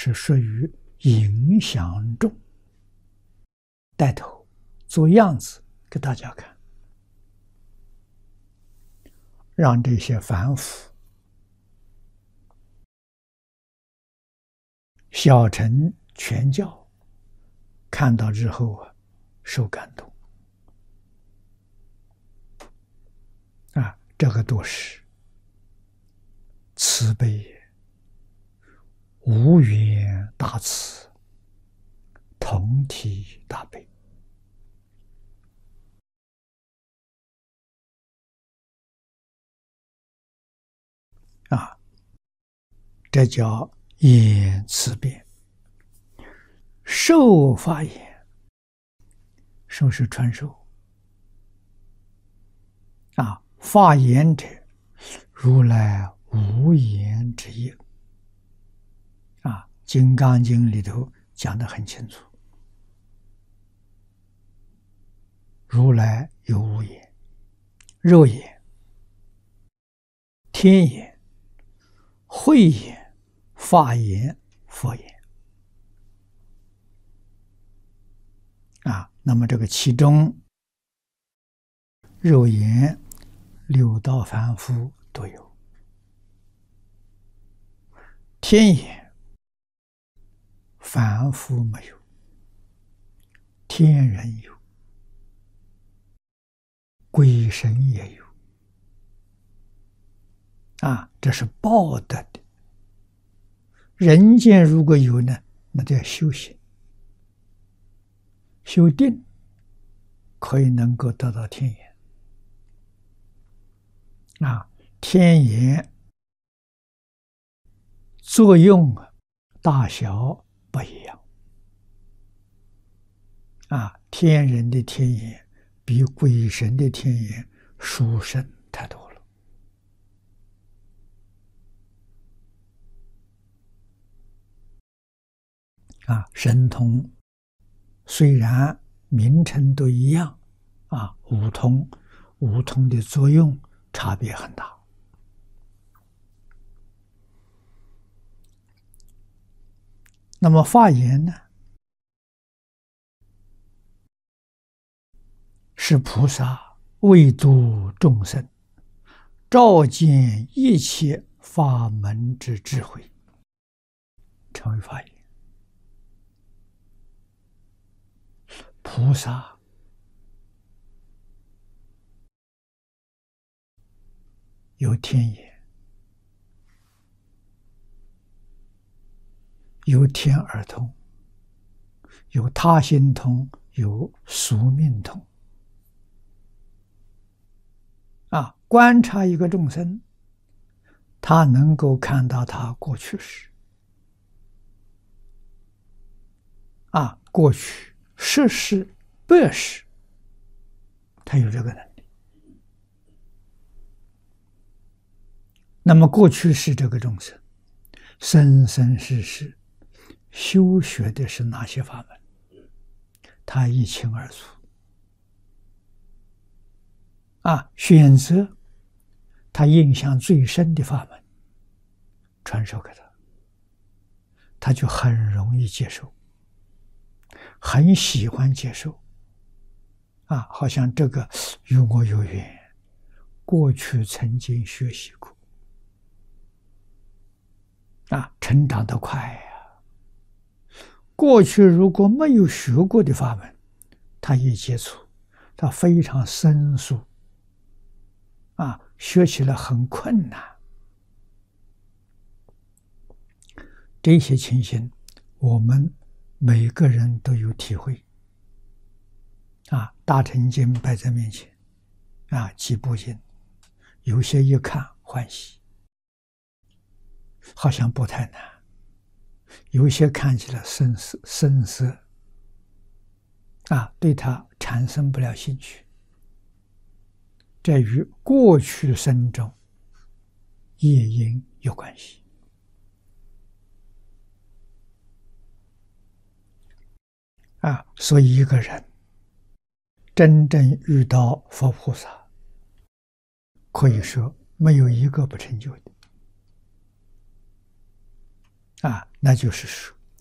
是属于影响重，带头做样子给大家看，让这些凡夫小乘全教看到之后受感动这个都是慈悲也，无缘大慈，同体大悲这叫言辞辩。授法言，授是传授法言者，如来无言之应金刚经》里头讲得很清楚，如来有无言、肉眼、天眼、慧眼、法眼、佛眼那么这个其中肉眼六道凡夫都有，天眼凡夫没有，天人有，鬼神也有这是报德的。人间如果有呢，那叫修行修定，可以能够得到天眼天眼作用大小不一样天人的天眼比鬼神的天眼殊胜太多了神通虽然名称都一样五通的作用差别很大。那么法言呢，是菩萨为度众生，照见一切法门之智慧，成为法言。菩萨有天眼，有天耳通，有他心通，有宿命通观察一个众生，他能够看到他过去时过去世事败事，他有这个能力。那么过去世这个众生生生世世修学的是哪些法门，他一清二楚选择他印象最深的法门传授给他，他就很容易接受，很喜欢接受好像这个与我有缘，过去曾经学习过成长得快过去如果没有学过的法门，他一接触，他非常生疏学起来很困难。这些情形我们每个人都有体会大乘经摆在面前几部经，有些一看欢喜，好像不太难，有些看起来深涩对他产生不了兴趣，这与过去生中业因有关系所以一个人真正遇到佛菩萨，可以说没有一个不成就的那就是说，